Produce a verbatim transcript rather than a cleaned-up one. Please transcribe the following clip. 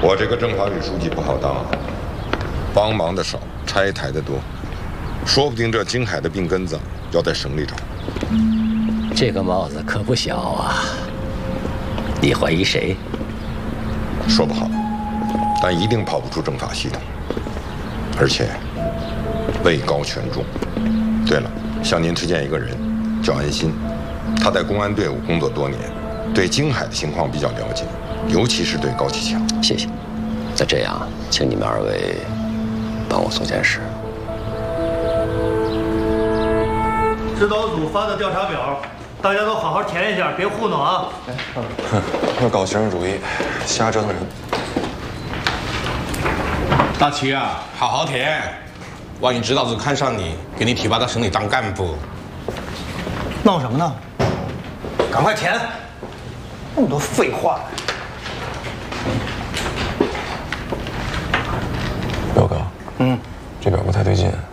我这个政法委书记不好当啊，帮忙的少，拆台的多，说不定这京海的病根子要在省里找。 这个帽子可不小啊！你怀疑谁？ 说不好，但一定跑不出政法系统，而且位高权重。对了，向您推荐一个人，叫安心，他在公安队伍工作多年，对京海的情况比较了解，尤其是对高启强。 谢谢。那这样，请你们二位帮我送件事。 指导组发的调查表，大家都好好填一下，别糊弄啊！ 哎，哼，又搞形式主义，瞎折腾人。 大齐啊，好好填，万一指导组看上你，给你提拔到省里当干部。 闹什么呢？ 赶快填！ 那么多废话。 彪哥， 嗯， 这表不太对劲。